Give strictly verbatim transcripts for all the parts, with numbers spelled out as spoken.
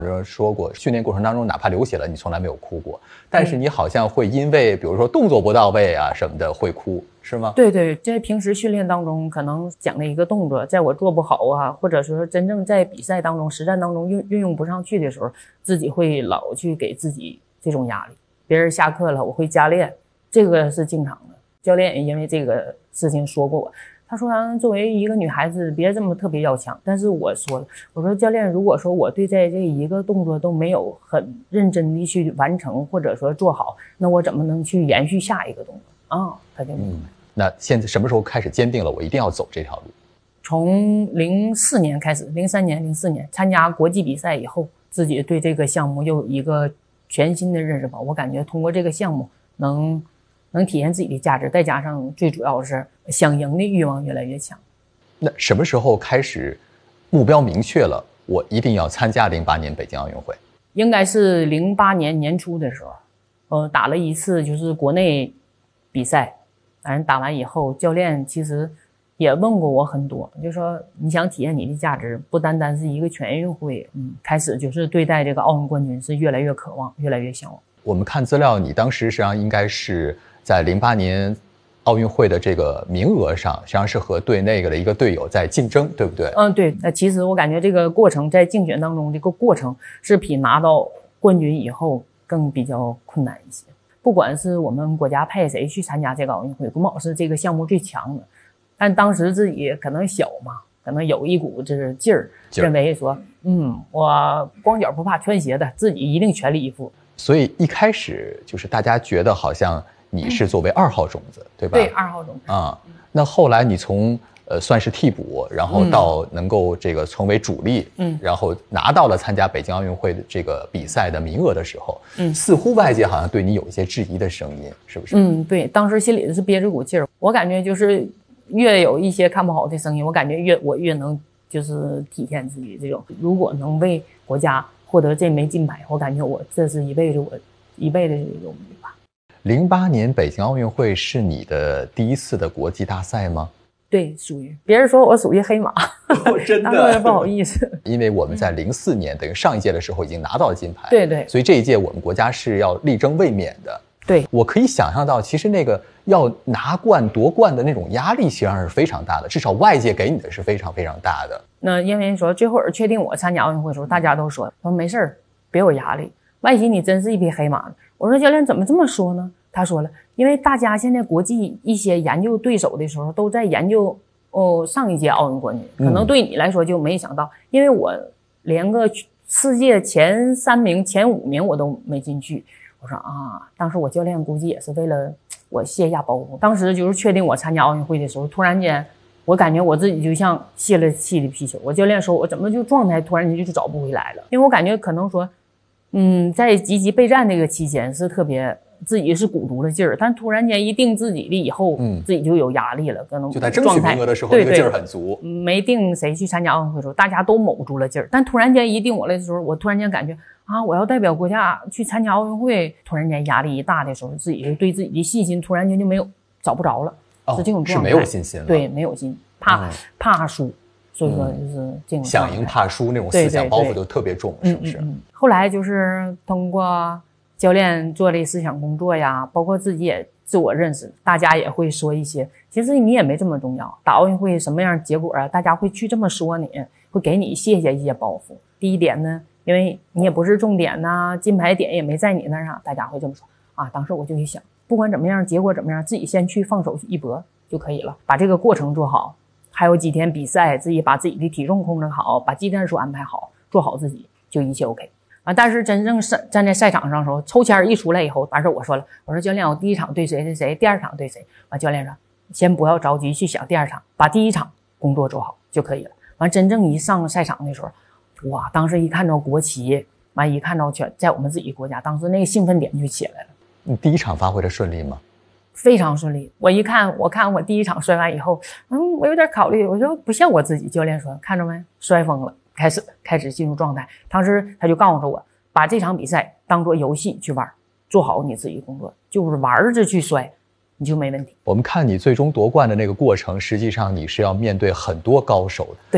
说过，训练过程当中哪怕流血了，你从来没有哭过，但是你好像会因为比如说动作不到位啊什么的会哭，是吗？ 对对，在平时训练当中可能讲的一个动作，在我做不好啊，或者说真正在比赛当中实战当中运运用不上去的时候，自己会老去给自己这种压力。别人下课了我会加练，这个是经常的。教练也因为这个事情说过我，他说啊，作为一个女孩子别这么特别要强，但是我说了，我说教练，如果说我对在这一个动作都没有很认真的去完成或者说做好，那我怎么能去延续下一个动作啊？他就明白、嗯、 那现在什么时候开始坚定了我一定要走这条路？ 从零四年开始，零三年零四年参加国际比赛以后，自己对这个项目又有一个全新的认识吧。我感觉通过这个项目能能体现自己的价值，再加上最主要是想赢的欲望越来越强。 那什么时候开始目标明确了，我一定要参加零八年北京奥运会？ 应该是零八年年初的时候，呃，打了一次就是国内比赛，反正打完以后，教练其实也问过我很多，就说你想体验你的价值，不单单是一个全运会，嗯，开始就是对待这个奥运冠军是越来越渴望，越来越向往。 我们看资料，你当时实际上应该是在零八年奥运会的这个名额上，实际上是和队内的一个队友在竞争，对不对？ 嗯，对。那其实我感觉这个过程在竞选当中，这个过程是比拿到冠军以后更比较困难一些。不管是我们国家派谁去参加这个奥运会，国贸是这个项目最强的，但当时自己可能小嘛，可能有一股就是劲儿，认为说，嗯，我光脚不怕穿鞋的，自己一定全力以赴。 所以一开始就是大家觉得好像你是作为二号种子、嗯、对吧？ 对，二号种子啊、嗯。那后来你从呃算是替补，然后到能够这个成为主力，嗯，然后拿到了参加北京奥运会的这个比赛的名额的时候，嗯，似乎外界好像对你有一些质疑的声音，是不是？ 嗯，对，当时心里是憋着股劲儿，我感觉就是越有一些看不好的声音，我感觉越我越能就是体现自己这种，如果能为国家获得这枚金牌，我感觉我这是一辈子我一辈子的荣誉吧。 零八年北京奥运会是你的第一次的国际大赛吗？ 对，属于别人说我属于黑马， 哦、真的， 当然不好意思。 因为我们在零四年、嗯、等于上一届的时候已经拿到了金牌， 对对， 所以这一届我们国家是要力争卫冕的。 对， 我可以想象到，其实那个要拿冠夺冠的那种压力，实际上是非常大的，至少外界给你的是非常非常大的。 那因为说最后确定我参加奥运会的时候，大家都说说没事儿，别有压力，万一你真是一匹黑马。我说教练怎么这么说呢？他说了，因为大家现在国际一些研究对手的时候都在研究哦上一届奥运冠军，可能对你来说就没想到，嗯、因为我连个世界前三名、前五名我都没进去。我说啊，当时我教练估计也是为了我卸下包袱。当时就是确定我参加奥运会的时候，突然间我感觉我自己就像泄了气的皮球。我教练说我怎么就状态突然间就找不回来了，因为我感觉可能说嗯，在积极备战这个期间是特别自己是鼓足了劲儿，但突然间一定自己的以后，嗯，自己就有压力了，可能就在争取名额的时候， 对那个劲儿很足。 没定谁去参加奥运会的时候，大家都卯住了劲儿，但突然间一定我来的时候，我突然间感觉啊，我要代表国家去参加奥运会，突然间压力一大的时候，自己就对自己的信心突然间就没有找不着了， 哦、 是这种状态， 是没有信心了， 对，没有信心，怕、嗯、怕输。所以说就是这种想赢怕输那种思想包袱就特别重， 对对对， 是不是？ 嗯嗯嗯。后来就是通过教练做的思想工作呀，包括自己也自我认识，大家也会说一些，其实你也没这么重要，打奥运会什么样结果啊，大家会去这么说你，会给你卸下一些包袱。第一点呢，因为你也不是重点呐、啊，金牌点也没在你那儿啊，大家会这么说啊。当时我就一想，不管怎么样，结果怎么样，自己先去放手一搏就可以了，把这个过程做好。还有几天比赛，自己把自己的体重控制好，把技战术安排好，做好自己，就一切 OK 啊。但是真正站在赛场上的时候，抽签一出来以后，当时我说了，我说教练，我第一场对谁谁谁，第二场对谁？完教练说，先不要着急去想第二场，把第一场工作做好就可以了。完真正一上赛场的时候，哇，当时一看到国旗，完一看到全在我们自己国家，当时那个兴奋点就起来了。 你第一场发挥的顺利吗？ 非常顺利。我一看，我看我第一场摔完以后，嗯，我有点考虑，我说不像我自己。教练说，看着没，摔疯了，开始开始进入状态。当时他就告诉我，把这场比赛当作游戏去玩，做好你自己的工作，就是玩着去摔，你就没问题。 我们看你最终夺冠的那个过程，实际上你是要面对很多高手的。 对，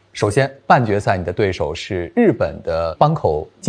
首先，半决赛你的对手是日本的坂口